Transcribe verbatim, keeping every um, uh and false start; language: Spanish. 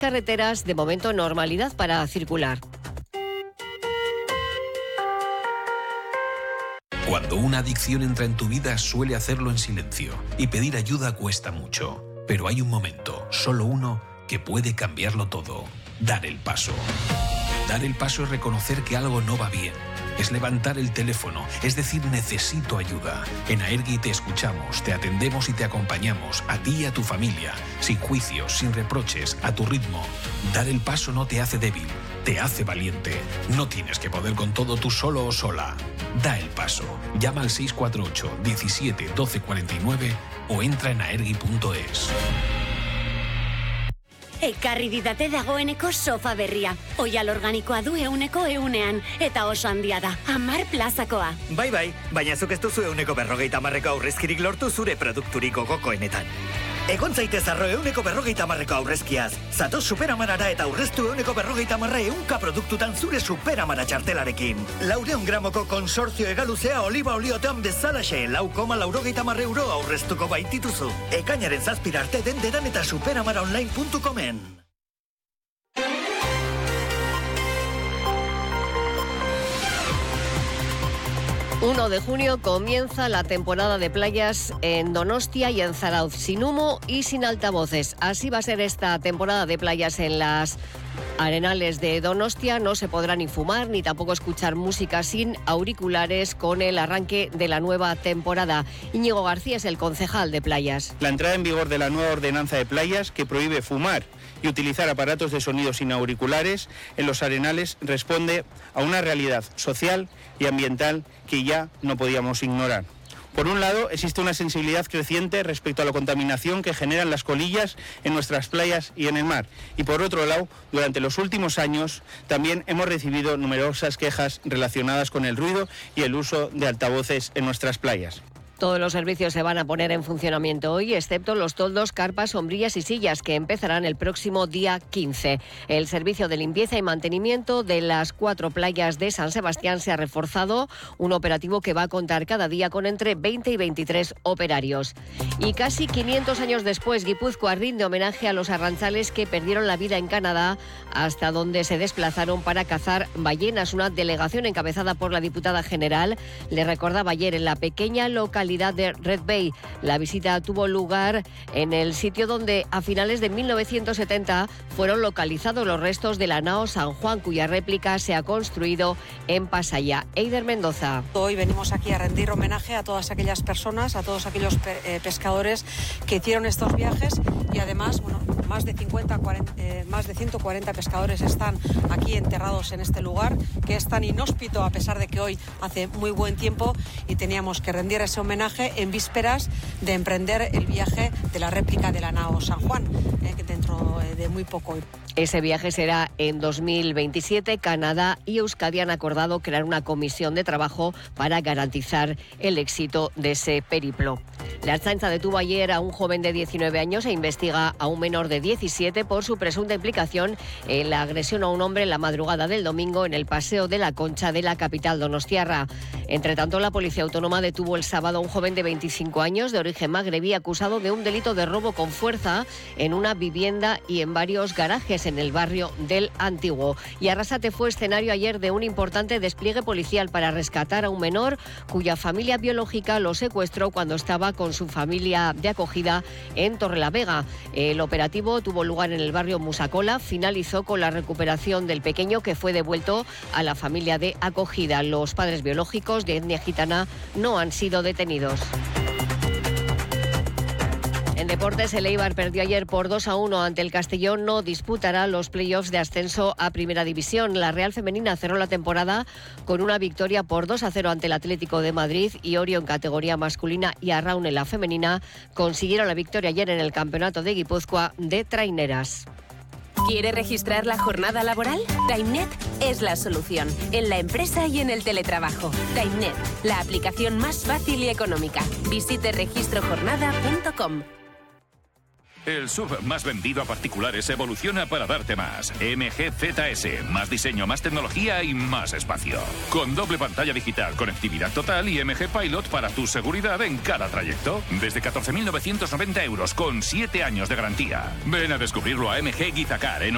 carreteras, de momento normalidad para circular. Cuando una adicción entra en tu vida, suele hacerlo en silencio, y pedir ayuda cuesta mucho. Pero hay un momento, solo uno, que puede cambiarlo todo: dar el paso. Dar el paso es reconocer que algo no va bien. Es levantar el teléfono, es decir, necesito ayuda. En Aergi te escuchamos, te atendemos y te acompañamos, a ti y a tu familia, sin juicios, sin reproches, a tu ritmo. Dar el paso no te hace débil, te hace valiente. No tienes que poder con todo tú solo o sola. Da el paso. Llama al seis cuatro ocho, diecisiete, doce cuarenta y nueve o entra en aergi punto es. Ekarri didate dagoeneko sofa berria. Oial organikoa du euneko eunean. Eta oso handia da. Hamar plazakoa. Bai, bai. Baina zuk ez duzu euneko berrogeita hamarreko aurrezkirik lortu zure produkturiko gokoenetan. Egon zaitez arro euneko berrogeita hamarreko aurrezkiaz. Zatoz Superamarara eta aurreztu euneko berrogeita hamarra eunka produktutan zure Superamara txartelarekin. Laureun gramoko konsortzio egaluzea oliba oliotean bezalaxe. Lau koma laurogeita hamarre euro aurreztuko baitituzu. Ekainaren zazpira arte den dedan eta superamaraonline puntu comen. uno de junio comienza la temporada de playas en Donostia y en Zarautz, sin humo y sin altavoces. Así va a ser esta temporada de playas en las arenales de Donostia. No se podrá ni fumar ni tampoco escuchar música sin auriculares con el arranque de la nueva temporada. Íñigo García es el concejal de playas. La entrada en vigor de la nueva ordenanza de playas, que prohíbe fumar y utilizar aparatos de sonido sin auriculares en los arenales, responde a una realidad social y ambiental que ya no podíamos ignorar. Por un lado, existe una sensibilidad creciente respecto a la contaminación que generan las colillas en nuestras playas y en el mar. Y por otro lado, durante los últimos años también hemos recibido numerosas quejas relacionadas con el ruido y el uso de altavoces en nuestras playas. Todos los servicios se van a poner en funcionamiento hoy, excepto los toldos, carpas, sombrillas y sillas, que empezarán el próximo día quince. El servicio de limpieza y mantenimiento de las cuatro playas de San Sebastián se ha reforzado, un operativo que va a contar cada día con entre veinte y veintitrés operarios. Y casi quinientos años después, Guipúzcoa rinde homenaje a los arrantzales que perdieron la vida en Canadá, hasta donde se desplazaron para cazar ballenas. Una delegación encabezada por la diputada general le recordaba ayer en la pequeña localidad de Red Bay. La visita tuvo lugar en el sitio donde a finales de mil novecientos setenta fueron localizados los restos de la nao San Juan, cuya réplica se ha construido en Pasaya. Eider Mendoza. Hoy venimos aquí a rendir homenaje a todas aquellas personas, a todos aquellos pe- eh, pescadores que hicieron estos viajes, y además, bueno, más de cincuenta, cuarenta, eh, más de ciento cuarenta pescadores están aquí enterrados en este lugar, que es tan inhóspito a pesar de que hoy hace muy buen tiempo, y teníamos que rendir ese homenaje en vísperas de emprender el viaje de la réplica de la nao San Juan, eh, que dentro de muy poco. Ese viaje será en dos mil veintisiete. Canadá y Euskadi han acordado crear una comisión de trabajo para garantizar el éxito de ese periplo. La Ertzaintza detuvo ayer a un joven de diecinueve años e investiga a un menor de diecisiete por su presunta implicación en la agresión a un hombre en la madrugada del domingo en el Paseo de la Concha de la capital donostiarra. Entre tanto, la Policía Autónoma detuvo el sábado a un joven de veinticinco años de origen magrebí acusado de un delito de robo con fuerza en una vivienda y en varios garajes en el barrio del Antiguo. Y Arrasate fue escenario ayer de un importante despliegue policial para rescatar a un menor cuya familia biológica lo secuestró cuando estaba con su familia de acogida en Torrelavega. El operativo tuvo lugar en el barrio Musacola, finalizó con la recuperación del pequeño, que fue devuelto a la familia de acogida. Los padres biológicos de etnia gitana no han sido detenidos. En deportes, el Eibar perdió ayer por dos a uno ante el Castellón. No disputará los playoffs de ascenso a Primera División. La Real Femenina cerró la temporada con una victoria por dos a cero ante el Atlético de Madrid, y Orio en categoría masculina y Arraun en la femenina consiguieron la victoria ayer en el Campeonato de Guipúzcoa de traineras. ¿Quiere registrar la jornada laboral? TimeNet es la solución, en la empresa y en el teletrabajo. TimeNet, la aplicación más fácil y económica. Visite registro jornada punto com. El S U V más vendido a particulares evoluciona para darte más. M G Z S, más diseño, más tecnología y más espacio. Con doble pantalla digital, conectividad total y M G Pilot para tu seguridad en cada trayecto. Desde catorce mil novecientos noventa euros con siete años de garantía. Ven a descubrirlo a M G Guizacar en